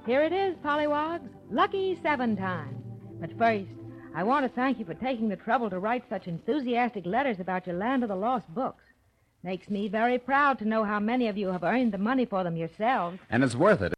Here it is, Pollywogs. Lucky 7 times. But first, I want to thank you for taking the trouble to write such enthusiastic letters about your Land of the Lost books. Makes me very proud to know how many of you have earned the money for them yourselves. And it's worth it.